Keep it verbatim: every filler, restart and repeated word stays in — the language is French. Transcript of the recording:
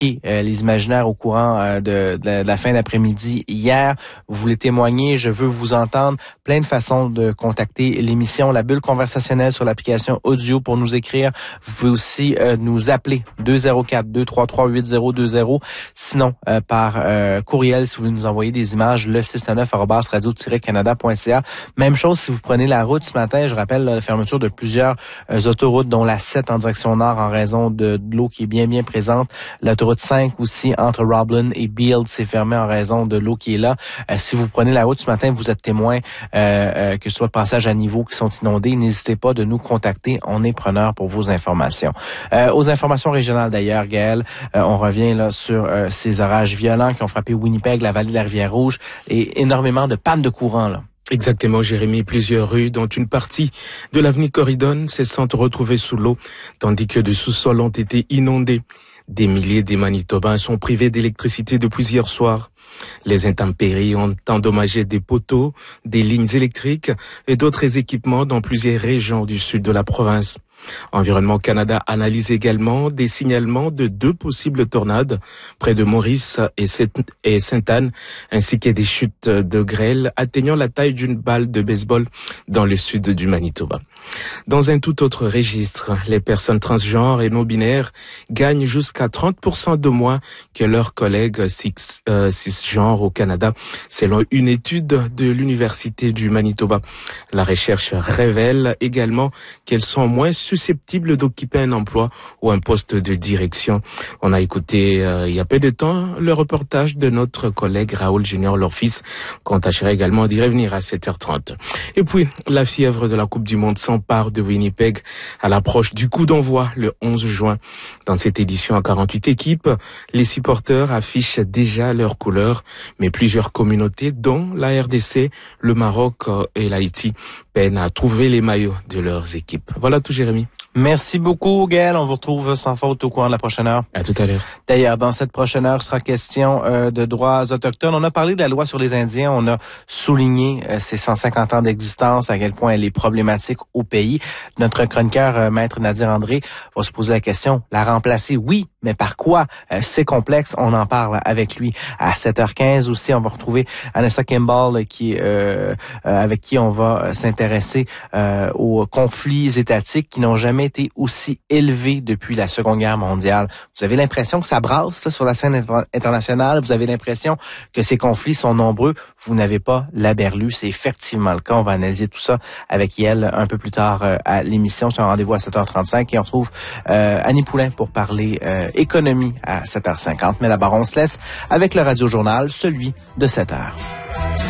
Euh, les imaginaires au courant euh, de, de, de la fin d'après-midi hier. Vous voulez témoigner, je veux vous entendre. Plein de façons de contacter l'émission La Bulle conversationnelle sur l'application audio pour nous écrire. Vous pouvez aussi euh, nous appeler deux zéro quatre, deux trois trois, huit zéro deux zéro. Sinon, euh, par euh, courriel, si vous voulez nous envoyer des images, le six cent neuf arobase radio tiret canada point c a. Même chose si vous prenez la route ce matin. Je rappelle là, la fermeture de plusieurs euh, autoroutes, dont la sept en direction nord en raison de, de l'eau qui est bien, bien présente. L'autoroute cinq aussi entre Roblin et Beale s'est fermée en raison de l'eau qui est là. Euh, si vous prenez la route ce matin, vous êtes témoin euh, euh, que ce soit de passages à niveau qui sont inondés, n'hésitez pas de nous contacter. On est preneur pour vos informations. Euh, aux informations régionales d'ailleurs, Gaël, euh, on revient là sur euh, ces orages violents qui ont frappé Winnipeg, la vallée de la Rivière-Rouge et énormément de pannes de courant là. Exactement, Jérémy. Plusieurs rues, dont une partie de l'avenue Corridon, se sentent retrouvées sous l'eau, tandis que de sous-sols ont été inondés. Des milliers de Manitobains sont privés d'électricité depuis hier soir. Les intempéries ont endommagé des poteaux, des lignes électriques et d'autres équipements dans plusieurs régions du sud de la province. Environnement Canada analyse également des signalements de deux possibles tornades près de Maurice et Sainte-Anne, ainsi que des chutes de grêle atteignant la taille d'une balle de baseball dans le sud du Manitoba. Dans un tout autre registre, les personnes transgenres et non-binaires gagnent jusqu'à trente pour cent de moins que leurs collègues cis, euh, cisgenres au Canada, selon une étude de l'Université du Manitoba. La recherche révèle également qu'elles sont moins susceptibles d'occuper un emploi ou un poste de direction. On a écouté euh, il y a peu de temps le reportage de notre collègue Raoul Junior Lorfils, qu'on tâchera également d'y revenir à sept heures trente. Et puis, la fièvre de la Coupe du Monde s'empare de Winnipeg à l'approche du coup d'envoi le onze juin. Dans cette édition à quarante-huit équipes, les supporters affichent déjà leurs couleurs, mais plusieurs communautés, dont la R D C, le Maroc et l'Haïti, peinent à trouver les maillots de leurs équipes. Voilà tout, Jérémy. Merci beaucoup, Gaël. On vous retrouve sans faute au courant de la prochaine heure. À tout à l'heure. D'ailleurs, dans cette prochaine heure, sera question euh, de droits autochtones. On a parlé de la loi sur les Indiens. On a souligné euh, ses cent cinquante ans d'existence, à quel point elle est problématique au pays. Notre chroniqueur, euh, Maître Nadir André, va se poser la question, la remplacer, oui, mais par quoi? Euh, c'est complexe. On en parle avec lui à sept heures quinze aussi. On va retrouver Anessa Kimball, qui, euh, euh, avec qui on va s'intéresser euh, aux conflits étatiques qui n'ont jamais été aussi élevés depuis la Seconde Guerre mondiale. Vous avez l'impression que ça brasse là, sur la scène inter- internationale. Vous avez l'impression que ces conflits sont nombreux. Vous n'avez pas la berlue. C'est effectivement le cas. On va analyser tout ça avec elle un peu plus tard euh, à l'émission. C'est un rendez-vous à sept heures trente-cinq et on retrouve euh, Annie Poulain pour parler euh, économie à sept heures cinquante. Mais d'abord, on se laisse avec le Radio-Journal, celui de sept heures.